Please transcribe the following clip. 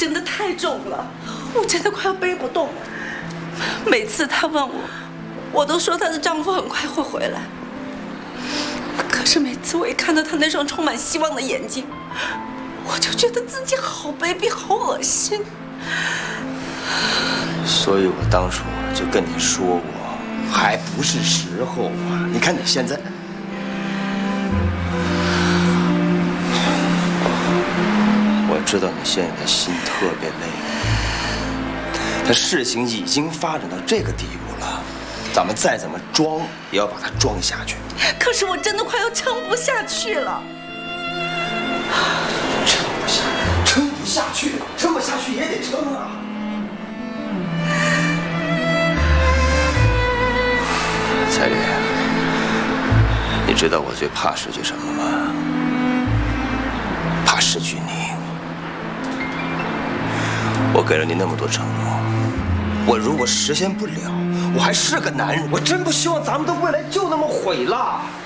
真的太重了，我真的快要背不动了。每次她问我，我都说她的丈夫很快会回来。可是每次我一看到她那双充满希望的眼睛，我就觉得自己好卑鄙，好恶心。 所以我当初就跟你说过，还不是时候啊！你看你现在。我知道你现在的心特别累，但事情已经发展到这个地步了，咱们再怎么装也要把它装下去。 可是我真的快要撑不下去了。 撑不下去，撑不下去也得撑啊！彩丽，你知道我最怕失去什么吗？怕失去你。我给了你那么多承诺，我如果实现不了，我还是个男人，我真不希望咱们的未来就那么毁了。